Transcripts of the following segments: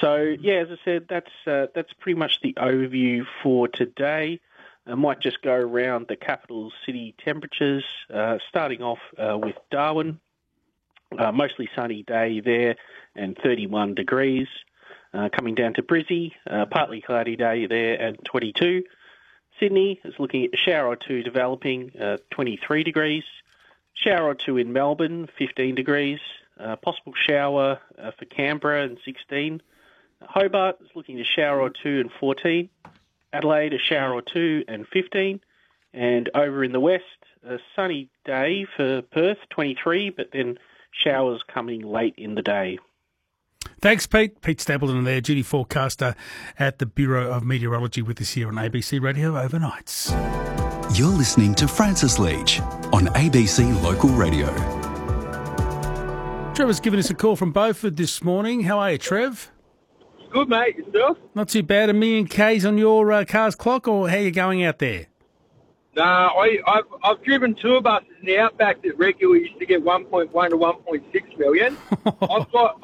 So, yeah, as I said, that's pretty much the overview for today. I might just go around the capital city temperatures, starting off with Darwin. Mostly sunny day there and 31 degrees. Coming down to Brizzy, partly cloudy day there and 22. Sydney is looking at a shower or two developing, 23 degrees. Shower or two in Melbourne, 15 degrees. Possible shower for Canberra and 16. Hobart is looking at a shower or two and 14. Adelaide, a shower or two and 15. And over in the west, a sunny day for Perth, 23, but then showers coming late in the day. Thanks, Pete. Pete Stapleton there, duty forecaster at the Bureau of Meteorology with us here on ABC Radio Overnights. You're listening to Francis Leach on ABC Local Radio. Trevor's given us a call from Beaufort this morning. How are you, Trev? Good, mate. Yourself? Not too bad. 1,000,000 Ks on your car's clock, or how are you going out there? No, I've driven tour buses in the outback that regularly used to get 1.1 to 1.6 million. I've got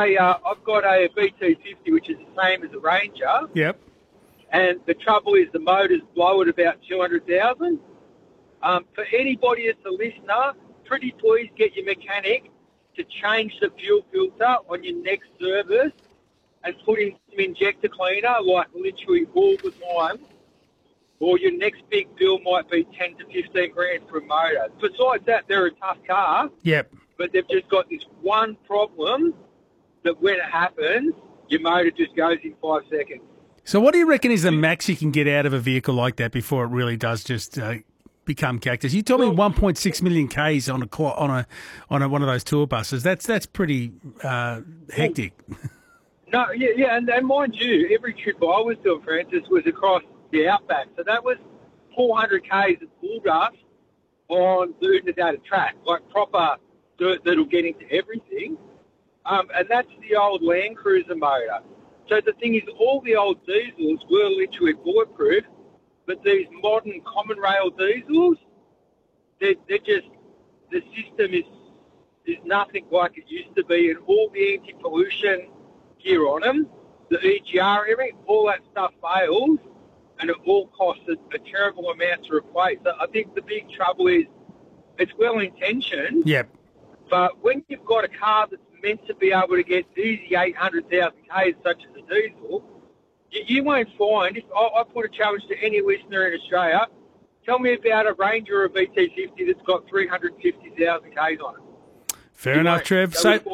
a BT50 which is the same as a Ranger. Yep. And the trouble is the motors blow at about 200,000. For anybody that's a listener, pretty please get your mechanic to change the fuel filter on your next service and put in some injector cleaner, like literally all the time. Or your next big bill might be 10 to 15 grand for a motor. Besides that, they're a tough car. Yep. But they've just got this one problem that when it happens, your motor just goes in 5 seconds. So what do you reckon is the max you can get out of a vehicle like that before it really does just become cactus? You told me 1.6 million Ks on one of those tour buses. That's pretty hectic. No, yeah, and mind you, every trip I was doing, Francis, was across the outback. So that was 400 Ks of bull dust on the Unadilla track, like proper dirt that'll get into everything. And that's the old Land Cruiser motor. So the thing is, all the old diesels were literally bulletproof, but these modern common rail diesels, they're just, the system is nothing like it used to be, and all the anti-pollution gear on them, the EGR, everything, all that stuff fails. And it all costs a terrible amount to replace. So I think the big trouble is it's well-intentioned. Yep. But when you've got a car that's meant to be able to get easy 800,000 Ks, such as a diesel, you won't find, if I put a challenge to any listener in Australia, tell me about a Ranger or a BT50 that's got 350,000 Ks on it. Fair enough, Trev.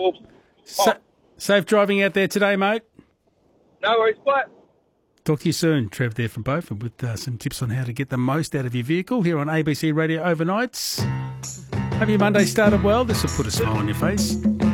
Safe driving out there today, mate. No worries, but talk to you soon. Trev there from Beaufort with some tips on how to get the most out of your vehicle here on ABC Radio Overnights. Have your Monday started well? This will put a smile on your face.